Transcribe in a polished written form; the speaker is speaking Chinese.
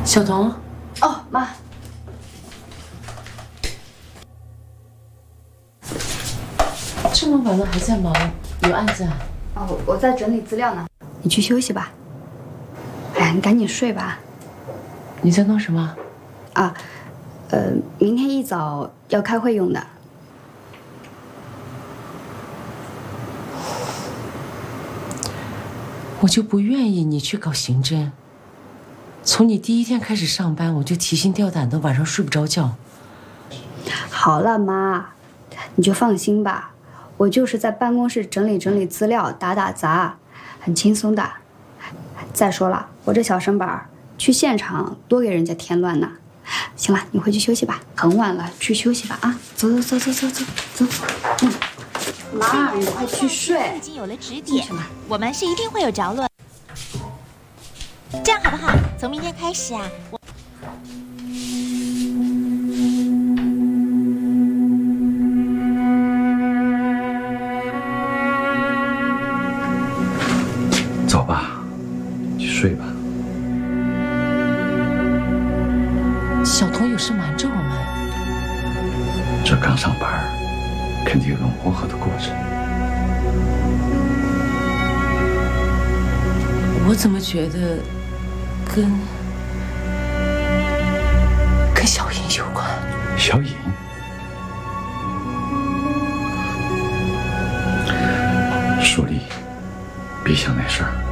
小童， 哦，妈， 这么晚了还在忙，有案子啊？ 哦，我在整理资料呢。你去休息吧。哎，你赶紧睡吧。 你在弄什么？ 啊，明天一早要开会用的。 我就不愿意你去搞刑侦。从你第一天开始上班，我就提心吊胆的，晚上睡不着觉。 好了，妈，你就放心吧，我就是在办公室整理整理资料，打打杂，很轻松的。再说了，我这小身板去现场多给人家添乱呢。行了，你回去休息吧，很晚了，去休息吧啊！走。妈，你快去睡。 已经有了指点，我们是一定会有着落。这样好不好？从明天开始啊， 走吧，去睡吧。 小童有事瞒着我们。 这刚上班，肯定有个磨合的过程。 我怎么觉得跟小颖有关？ 小颖，舒丽，别想那事儿。